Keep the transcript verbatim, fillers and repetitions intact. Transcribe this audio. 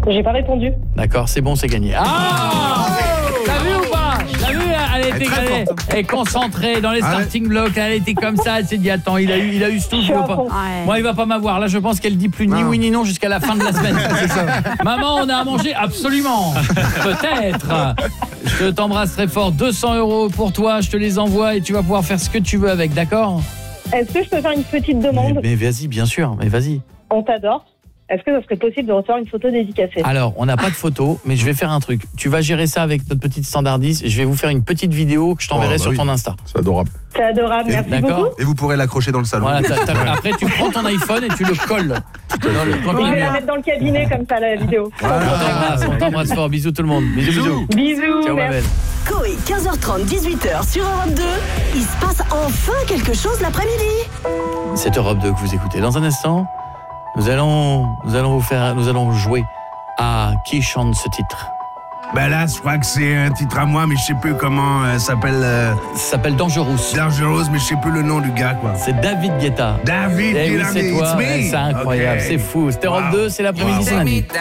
J'ai pas répondu. D'accord, c'est bon, c'est gagné. Ah, t'as vu ou pas? T'as vu? Elle était elle est, elle est concentrée dans les starting blocks. Elle était comme ça. Elle s'est dit attends, il a eu, il a eu ce tout. Pas. Ouais. Moi, il va pas m'avoir. Là, je pense qu'elle dit plus ni non. oui ni non jusqu'à la fin de la semaine. C'est ça. Maman, on a à manger absolument. Peut-être. Je t'embrasse très fort. deux cents euros pour toi. Je te les envoie et tu vas pouvoir faire ce que tu veux avec. D'accord? Est-ce que je peux faire une petite demande? Mais, mais vas-y, bien sûr. Mais vas-y. On t'adore. Est-ce que ça serait possible de recevoir une photo dédicacée? Alors, on n'a pas de photo, mais je vais faire un truc. Tu vas gérer ça avec notre petite standardiste. Je vais vous faire une petite vidéo que je t'enverrai oh, bah sur oui. ton Insta. C'est adorable. C'est adorable, merci beaucoup. Et vous pourrez l'accrocher dans le salon. Voilà, t'as, t'as, après, tu prends ton iPhone et tu le colles. Dans le, je vais la mettre dans le cabinet comme ça, la vidéo. Voilà. On t'embrasse, on t'embrasse fort. Bisous tout le monde. Bisous, bisous. Bisous. Ciao, ma belle. Coé, quinze heures trente, dix-huit heures sur Europe deux. Il se passe enfin quelque chose l'après-midi. C'est Europe deux que vous écoutez. Dans un instant, nous allons, nous allons vous faire, nous allons jouer à qui chante ce titre. Ben là, je crois que c'est un titre à moi, mais je sais plus comment euh, s'appelle. Euh... Ça s'appelle Dangerous. Dangerous, mais je sais plus le nom du gars, quoi. C'est David Guetta. David Guetta. Eh oui, c'est toi. Ouais, c'est incroyable, okay. C'est fou. C'était Europe wow. deux, c'est l'aprimondi, wow. c'est lundi.